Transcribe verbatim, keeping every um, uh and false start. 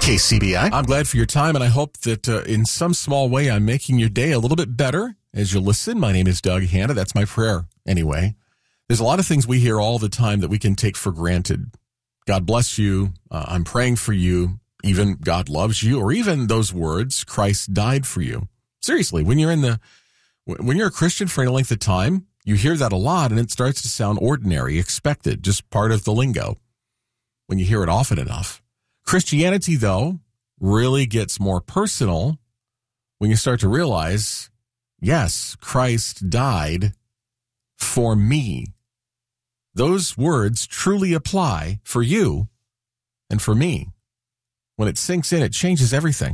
K C B I. I'm glad for your time, and I hope that uh, in some small way I'm making your day a little bit better as you listen. My name is Doug Hanna. That's my prayer anyway. There's a lot of things we hear all the time that we can take for granted. God bless you. Uh, I'm praying for you. Even God loves you, or even those words, Christ died for you. Seriously, when you're in the, when you're a Christian for any length of time, you hear that a lot and it starts to sound ordinary, expected, just part of the lingo when you hear it often enough. Christianity, though, really gets more personal when you start to realize, yes, Christ died for me. Those words truly apply for you and for me. When it sinks in, it changes everything.